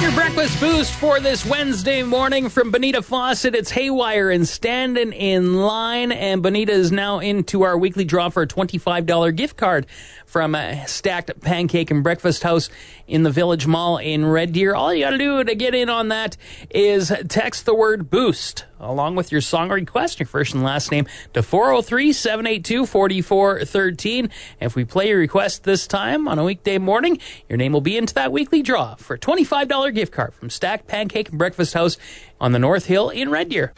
Your breakfast boost for this Wednesday morning from Bonita Faucet. It's Haywire and Standing in Line. And Bonita is now into our weekly draw for a $25 gift card from Stacked Pancake and Breakfast House in the Village Mall in Red Deer. All you got to do to get in on that is text the word BOOST along with your song request, your first and last name, to 403-782-4413. And if we play your request this time on a weekday morning, your name will be into that weekly draw for a $25 gift card from Stacked Pancake and Breakfast House on the North Hill in Red Deer.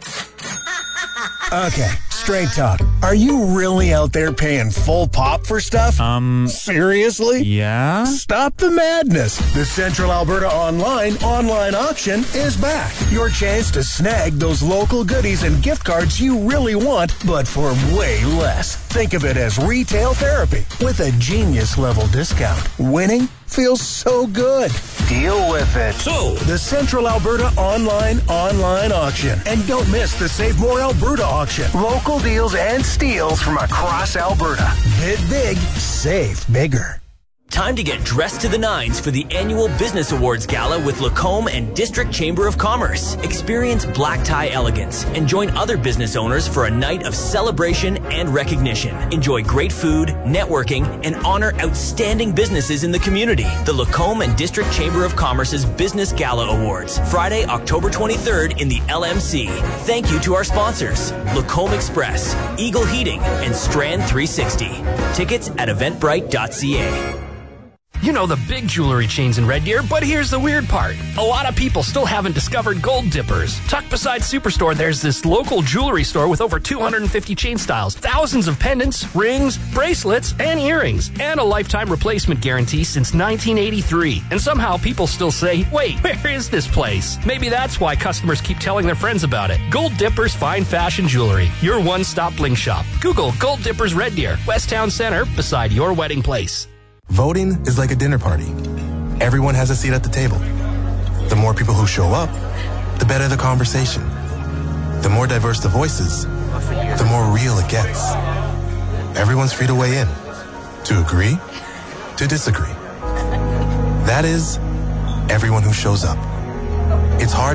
Okay, straight talk. Are you really out there paying full pop for stuff? Seriously? Yeah? Stop the madness. The Central Alberta online auction is back. Your chance to snag those local goodies and gift cards you really want, but for way less. Think of it as retail therapy with a genius-level discount. Winning feels so good. Deal with it. So, the Central Alberta online auction. And don't miss the Save More Alberta auction. Local deals and steals from across Alberta. Bid big, save bigger. time to get dressed to the nines for the annual Business Awards Gala with Lacombe and District Chamber of Commerce. Experience black tie elegance and join other business owners for a night of celebration and recognition. Enjoy great food, networking, and honor outstanding businesses in the community. The Lacombe and District Chamber of Commerce's Business Gala Awards, Friday, October 23rd in the LMC. Thank you to our sponsors, Lacombe Express, Eagle Heating, and Strand 360. Tickets at eventbrite.ca. You know the big jewelry chains in Red Deer, but here's the weird part. A lot of people still haven't discovered Gold Dippers. Tucked beside Superstore, there's this local jewelry store with over 250 chain styles, thousands of pendants, rings, bracelets, and earrings, and a lifetime replacement guarantee since 1983. And somehow people still say, wait, where is this place? Maybe that's why customers keep telling their friends about it. Gold Dippers Fine Fashion Jewelry, your one-stop bling shop. Google Gold Dippers Red Deer, West Town Center, beside your wedding place. Voting is like a dinner party. Everyone has a seat at the table. The more people who show up, the better the conversation. The more diverse the voices, the more real it gets. Everyone's free to weigh in, to agree, to disagree. That is, everyone who shows up. It's hard